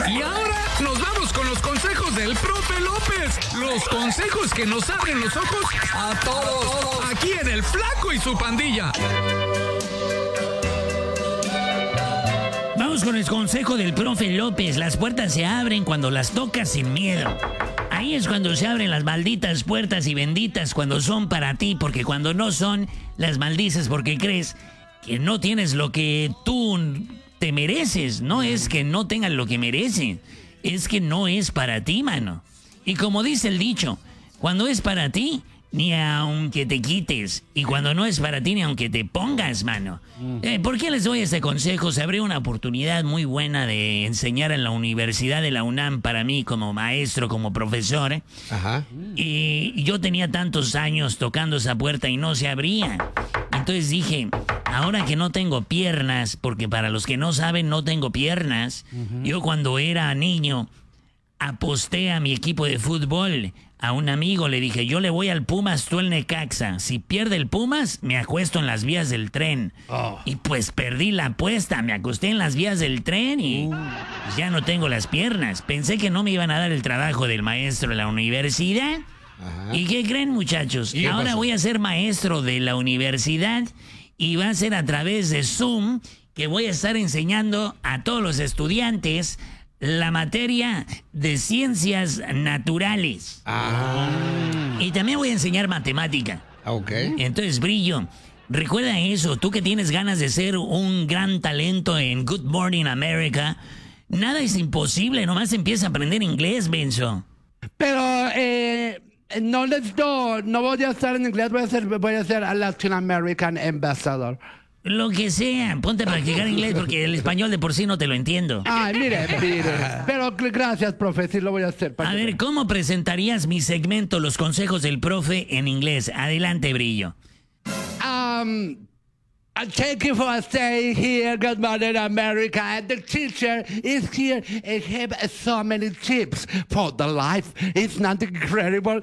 Y ahora nos vamos con los consejos del profe López. Los consejos que nos abren los ojos a todos. Aquí en El Flaco y su Pandilla. Vamos con el consejo del profe López. Las puertas se abren cuando las tocas sin miedo. Ahí es cuando se abren las malditas puertas y benditas cuando son para ti, porque cuando no son, las maldices porque crees que no tienes lo que tú te mereces. No es que no tengas lo que mereces, es que no es para ti, mano. Y como dice el dicho, cuando es para ti, ni aunque te quites. Y cuando no es para ti, ni aunque te pongas, mano. ¿Por qué les doy este consejo? Se abrió una oportunidad muy buena de enseñar en la Universidad de la UNAM para mí como maestro, como profesor. Ajá. Y yo tenía tantos años tocando esa puerta y no se abría. Entonces dije, ahora que no tengo piernas, porque para los que no saben, no tengo piernas. Yo cuando era niño aposté a mi equipo de fútbol. A un amigo le dije, yo le voy al Pumas, tú al Necaxa. Si pierde el Pumas, me acuesto en las vías del tren. Y pues perdí la apuesta, me acosté en las vías del tren y pues ya no tengo las piernas. Pensé que no me iban a dar el trabajo del maestro de la universidad. Ajá. ¿Y qué creen, muchachos? ¿Y qué Ahora pasó? voy a ser maestro de la universidad y va a ser a través de Zoom que voy a estar enseñando a todos los estudiantes la materia de ciencias naturales. Ah, Y también voy a enseñar matemática. ok. Entonces, Brillo, recuerda eso, tú que tienes ganas de ser un gran talento en Good Morning America, nada es imposible, nomás empieza a aprender inglés, Benzo. Pero no voy a estar en inglés, voy a ser a Latin American Ambassador. Lo que sea, ponte a practicar inglés porque el español de por sí no te lo entiendo. Ay, mire. Pero gracias, profe, sí lo voy a hacer. A ver, ¿cómo presentarías mi segmento Los consejos del profe en inglés? Adelante, Brillo. Thank you for staying here, Good Morning America. And the teacher is here and have so many tips for the life. It's not incredible.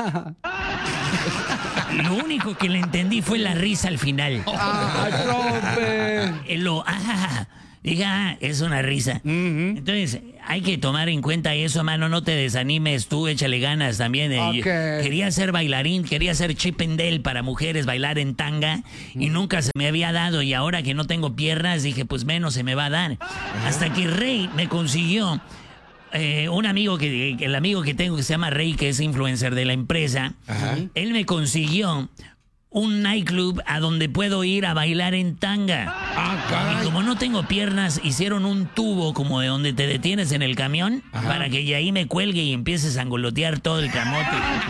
Lo único que le entendí fue la risa al final. Ay, profe. Diga, es una risa. Entonces, hay que tomar en cuenta eso, mano. No te desanimes tú, échale ganas también. Ok. Quería ser bailarín, quería ser Chippendale para mujeres, bailar en tanga. Y nunca se me había dado. Y ahora que no tengo piernas, dije, pues menos se me va a dar. Hasta que Rey me consiguió un amigo el amigo que tengo que se llama Rey, que es influencer de la empresa. Ajá. Él me consiguió un nightclub a donde puedo ir a bailar en tanga. Ah, Y caray. como no tengo piernas, hicieron un tubo como de donde te detienes en el camión para que de ahí me cuelgue y empieces a angolotear todo el camote.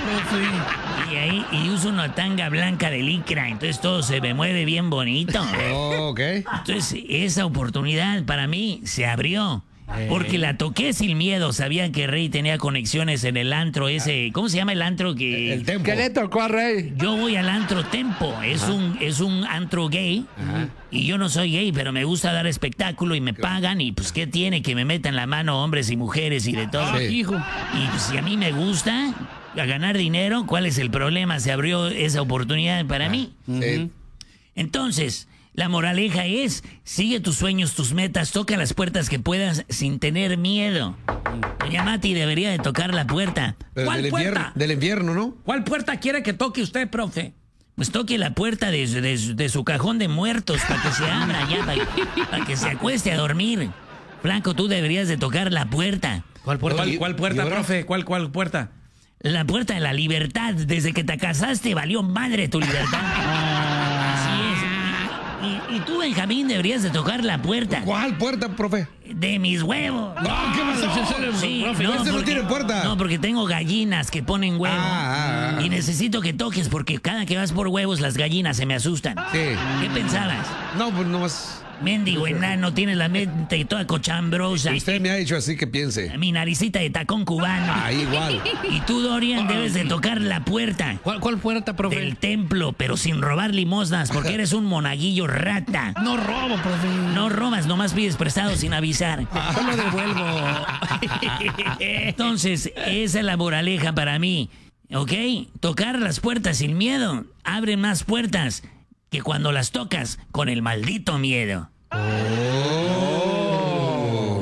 Y uso una tanga blanca de licra, entonces todo se me mueve bien bonito. Oh, ok. Entonces esa oportunidad para mí se abrió. Porque la toqué sin miedo. Sabía que Rey tenía conexiones en el antro ese. ¿Cómo se llama el antro que...? El tempo. ¿Qué le tocó a Rey? Yo voy al antro Tempo, es un antro gay. Y yo no soy gay, pero me gusta dar espectáculo y me pagan. Y pues, ¿qué tiene que me metan la mano hombres y mujeres y de todo? Sí. Hijo. Y pues, si a mí me gusta a ganar dinero, ¿cuál es el problema? Se abrió esa oportunidad para mí. Sí. Entonces, la moraleja es, sigue tus sueños, tus metas, toca las puertas que puedas sin tener miedo. Doña Mati debería de tocar la puerta. Pero ¿Cuál puerta? del infierno, ¿no? ¿Cuál puerta quiere que toque usted, profe? Pues toque la puerta de su cajón de muertos para que se abra ya, para que se acueste a dormir. Flaco, tú deberías de tocar la puerta. ¿Cuál puerta, Oye, ¿cuál ¿y puerta, ahora? profe? ¿Cuál puerta? La puerta de la libertad. Desde que te casaste valió madre tu libertad. Así es. Y tú, Benjamín, deberías de tocar la puerta ¿Cuál puerta, profe? de mis huevos. No, ¿qué pasó? Sí, Profe, este no porque- tiene puerta. No, porque tengo gallinas que ponen huevos. Ah. Y necesito que toques porque cada que vas por huevos las gallinas se me asustan. Sí. ¿Qué pensabas? No, pues nomás. Mendigo enano, tienes la mente toda cochambrosa. Usted me ha dicho así que piense. Mi naricita de tacón cubano. Ahí igual. Y tú, Dorian, debes de tocar la puerta ¿Cuál puerta, profe? del templo, pero sin robar limosnas, porque eres un monaguillo rata. No robo, profe. No robas, nomás pides prestado sin avisar. Yo lo devuelvo. Entonces, esa es la moraleja para mí, ¿ok? Tocar las puertas sin miedo abre más puertas que cuando las tocas con el maldito miedo.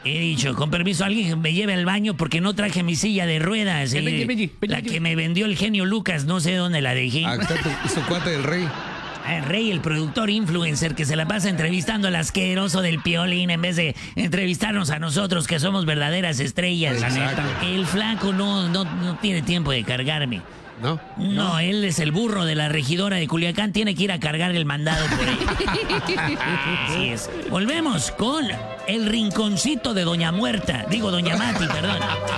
He dicho, con permiso, alguien que me lleve al baño porque no traje mi silla de ruedas. La que me vendió el genio Lucas, no sé dónde la dejé. Ah, está tu cuate del rey. El Rey, el productor influencer que se la pasa entrevistando al asqueroso del Piolín en vez de entrevistarnos a nosotros que somos verdaderas estrellas. La Exacto. neta. El flaco no tiene tiempo de cargarme. ¿No? No, él es el burro de la regidora de Culiacán, tiene que ir a cargar el mandado por ella. Así es. Volvemos con el rinconcito de Doña Muerta. Digo, Doña Mati, perdón.